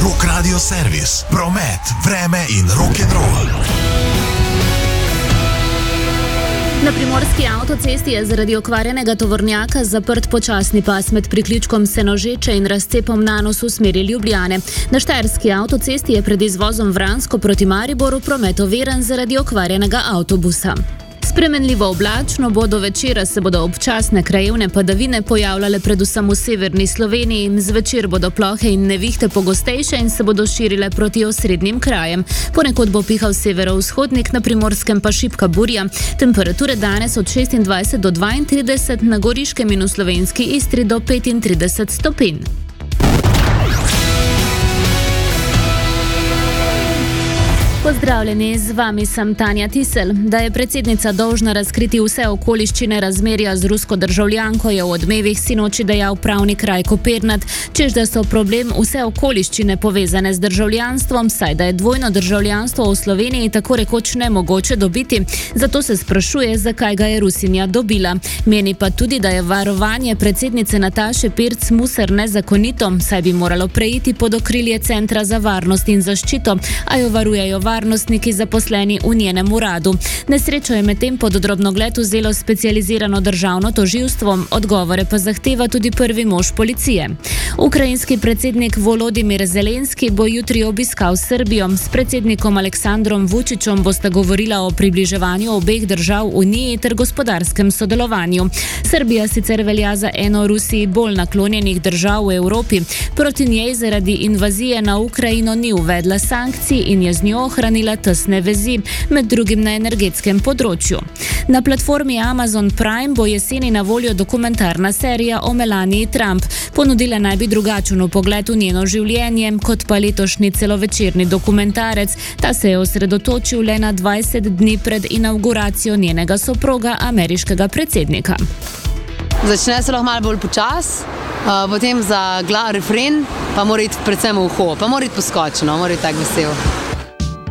Rock Radio Servis, promet, vreme in rock'n'roll. Na primorski avtocesti je zaradi okvarjenega tovornjaka zaprt počasni pas med priključkom Senožeče in razcepom Nanos v smeri Ljubljane. Na štajerski avtocesti je pred izvozom Vransko proti Mariboru promet overen zaradi okvarjenega avtobusa. Spremenljivo oblačno bo, do večera se bodo občasne krajevne padavine pojavljale predvsem v severni Sloveniji. Zvečer bodo plohe in nevihte pogostejše in se bodo širile proti osrednjim krajem. Ponekod bo pihal severovzhodnik, na Primorskem pa šibka burja. Temperature danes od 26 do 32, na Goriškem in v slovenski Istri do 35 stopinj. Pozdravljeni, z vami sem Tanja Tisel. Da je predsednica dolžna razkriti vse okoliščine razmerja z rusko državljanko, je v Odmevih sinoči dejal pravnik Rajko Pirnat, čež da so problem vse okoliščine povezane z državljanstvom, saj da je dvojno državljanstvo v Sloveniji tako rekoč nemogoče dobiti. Zato se sprašuje, zakaj ga je Rusinja dobila. Meni pa tudi, da je varovanje predsednice Nataše Pirc Musar nezakonito, saj bi moralo preiti pod okrilje Centra za varnost in zaščito, a jo varujejo varnostniki zaposleni v njenem uradu. Nesrečo je medtem pod drobnogled vzelo specializirano državno tožilstvo, odgovore pa zahteva tudi prvi mož policije. Ukrajinski predsednik Volodimir Zelenski bo jutri obiskal Srbijo. S predsednikom Aleksandrom Vučićem bosta govorila o približevanju obeh držav Uniji ter gospodarskem sodelovanju. Srbija sicer velja za eno Rusiji bolj naklonjenih držav v Evropi. Proti njej zaradi invazije na Ukrajino ni uvedla sankcij in je z njo ohranila tesne vezi, med drugim na energetskem področju. Na platformi Amazon Prime bo jeseni na voljo dokumentarna serija o Melaniji Trump. Ponudila naj bi drugačen vpogled v njeno življenje, kot pa letošnji celovečerni dokumentarec. Ta se je osredotočil le na 20 dni pred inavguracijo njenega soproga, ameriškega predsednika. Začne se lahko malo bolj počas, potem za refren pa mora iti predvsem v uho, pa mora iti poskočno, mora iti tak vesel.